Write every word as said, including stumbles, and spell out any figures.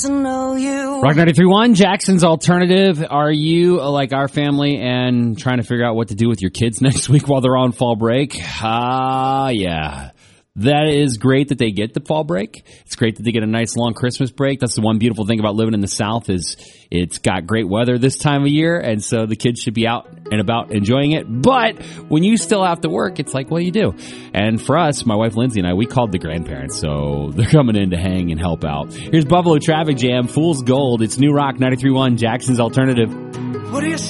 to know you. Rock ninety-three point one, Jackson's Alternative. Are you uh, like our family and trying to figure out what to do with your kids next week while they're on fall break? Ah, uh, yeah. That is great that they get the fall break. It's great that they get a nice long Christmas break. That's the one beautiful thing about living in the South is it's got great weather this time of year, and so the kids should be out and about enjoying it. But when you still have to work, it's like, what do you do? And for us, my wife Lindsay and I, we called the grandparents, so they're coming in to hang and help out. Here's Buffalo Traffic Jam, Fool's Gold. It's New Rock ninety-three point one, Jackson's Alternative. What do you